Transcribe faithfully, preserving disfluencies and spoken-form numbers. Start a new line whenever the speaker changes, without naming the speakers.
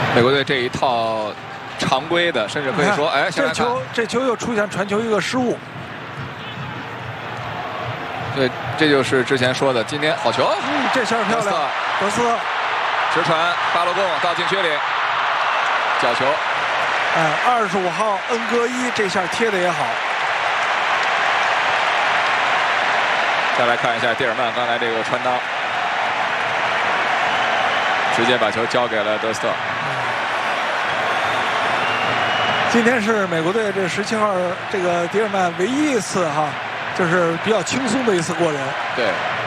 美国队这一套常规的，甚至可以说，哎，
这球这球又出现传球一个失误。
对，这就是之前说的，今天好球，
嗯，这下漂亮，德斯
直传巴洛贡到禁区里，角球。
哎，二十五号恩戈伊这下贴的也好。
再来看一下蒂尔曼刚才这个穿裆，直接把球交给了德斯特。
今天是美国队这十七号这个迪尔曼唯一一次哈，就是比较轻松的一次过人。
对。